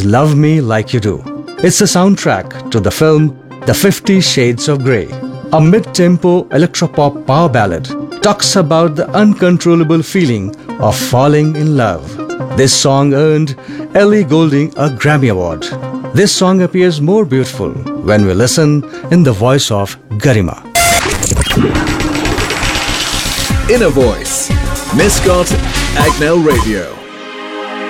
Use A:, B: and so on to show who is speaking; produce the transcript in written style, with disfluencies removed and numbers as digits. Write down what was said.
A: is Love Me Like You Do. It's the soundtrack to the film The 50 Shades of Grey. A mid-tempo electropop power ballad talks about the uncontrollable feeling of falling in love. This song earned Ellie Goulding a Grammy Award. This song appears more beautiful when we listen in the voice of Garima.
B: Inner Voice, Miscot, Agnel Radio.